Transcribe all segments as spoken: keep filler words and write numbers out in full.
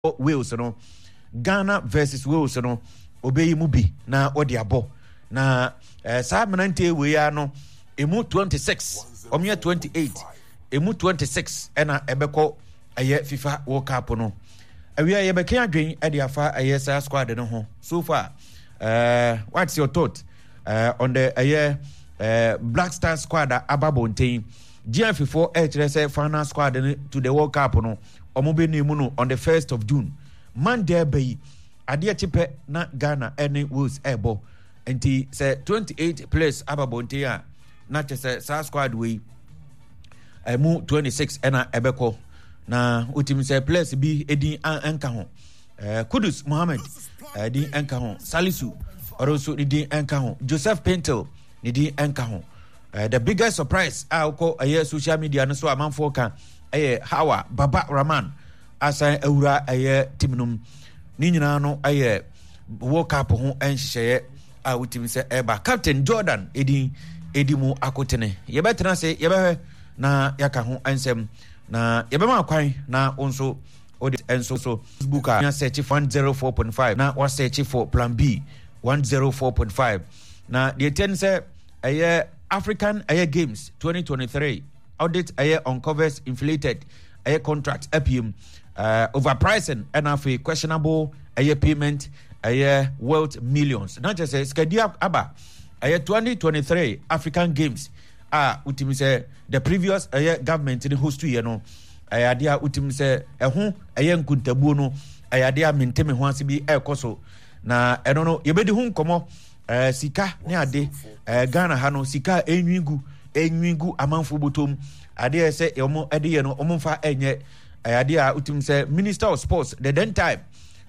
Wales no Ghana versus Wales no obeyi mu bi na odi abo na eh, saa menante we ya no emu twenty-six omye twenty-eight emu twenty-six ena ebeko aye FIFA World Cup no awia ye beke adwen e de afa aye saa squad no ho so far. Uh, what's your thought uh, on the aye uh, Black Star squad ababonten G F four H say final squad to the World Cup no omobe ni mu no on the first of June Monday bay ade chipe na Ghana any Wales ebo enti say twenty-eight players ababonten a na say sa squad we emu twenty-six ena ebeko na utim say players bi edin anka ho uh, Kudus Mohammed edin anka ho Salisu oroso edin anka ho Joseph Pintel edin anka ho. Uh, the biggest surprise I ko aye social media no so amanfo kan aye Hawa Baba Rahman asan awura aye timnum ni nyina no aye World Cup ho enhye a utim se eba Captain Jordan edin edimu akotene ye betena se ye behwe na yaka ho ansem na ye bema kwan na onso odi enso so Facebook a search for one oh four point five na wa search for plan B one oh four point five na the ten say aye African Air Games twenty twenty-three audit air uncovers inflated air contract A P M uh, overpricing and a questionable air payment air worth millions. Not just a Skadia Abba air twenty twenty-three African Games ah utim say the previous air government in host you know air dia utim say a home air nkuntabu no air dia menteme ho asibi air koso na I don't know yebedi hu nkomo Uh, sika ne ade uh, Ghana ha no sika enwigu enwigu amanfo botom ade se yomo ade ye no omfa enye uh, ade a utim se Minister of Sports the then time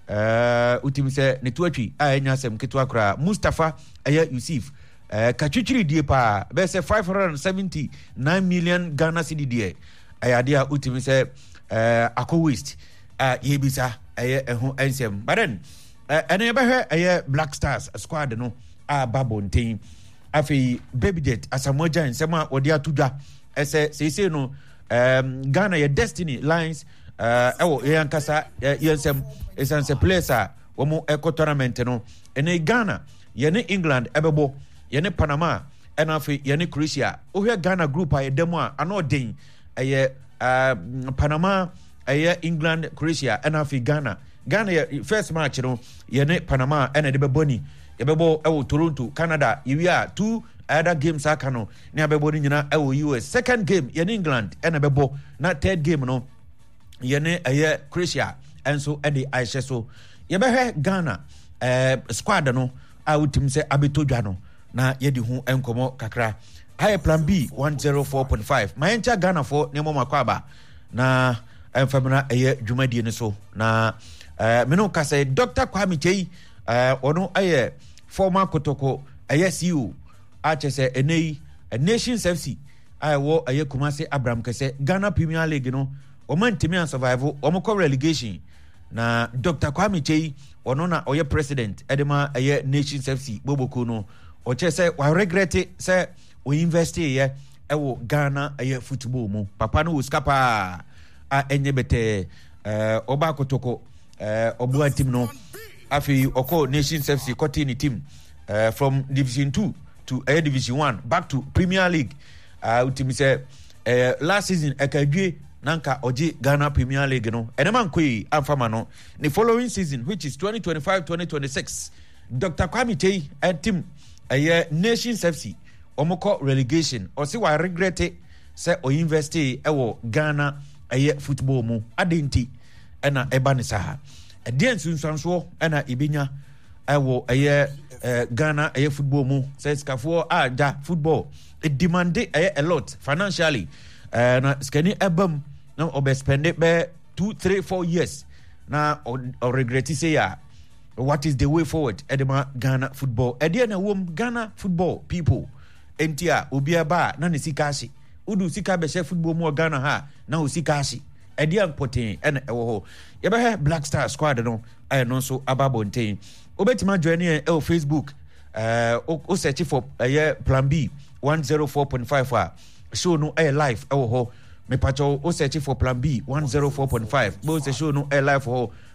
uh, utim se ne tuatwi a enya sem ketwa kra Mustafa aya Yusuf uh, katwitwiri die pa be se five hundred seventy-nine million Ghana cedi die ade a utim se uh, Akko West a uh, yebisa aya eho ensem but then ene uh, behwe aya Black Stars squad no a babonten afi baby jet asamoja nsema odi atudwa ese sese no um, Ghana ye Destiny Lions uh, ewo ye ankasa ye nsem esanse place a womo eco tournament no ene Ghana ye ne England ebebo ye ne Panama ena afi ye ne Croatia ohwe Ghana group a ye demo a ano den eye uh, Panama eye England Croatia ena afi Ghana Ghana ye first match no ye ne Panama ena de beboni yebebo ewo Toronto Canada yewia two other games akano ne abebo ni nyina ewo U S second game ye ne England ena bebo na third game no ye ne eye Croatia enso e de aihye so yebehwe Ghana eh squad no a utim se abetodwa no na ye di hu enkomo kakra high plan B one oh four point five mayencha Ghana for ne mo makwaba na emfamina eye dwumadie ne so na eh me no ka say Doctor Kwame Chei uh, ono aye former Kotoko aye C E O ache se enei Nations F C aye wo aye Kumase Abraham kese Ghana Premier League no o man timi an survival o mo relegation na Doctor Kwame Chei ono na oye president edema aye Nations F C Boboko no o che se wa regret se o invest ye ewo Ghana aye football mu papa no uskapa a enye bete uh, oba Kotoko uh, obu team no afi oko Nations F C cutting team uh, from Division two to uh, Division one back to Premier League. Uh, ultimi say uh, last season ekadwe nanka oji Ghana Premier League no. Enema nkoi amfama no. The following season which is twenty twenty-five twenty twenty-six Doctor Kwame Chei and team uh, Nations F C omoko relegation or see why regret it say o invest ewo Ghana aye football mu adenti ena ebani saha. Edian sunsanso ena ibinya ewo aye uh, Ghana aye football mu says kafo a ja football it demanded aye a lot financially uh, na skani ebam na obe spend it be two three four years na or, or regret say ya what is the way forward edema Ghana football edian na wom Ghana football people entia obi aba na ne sikashi udu sika be share football mu Ghana ha na o sikashi edian potin ena ewo ho yebehwe Black Star squad no aye no so ababonten obetima join e o Facebook uh o search for aye plan B one oh four point five a show no aye live ewo ho me pacho o search for plan B one oh four point five bo se show no aye live ho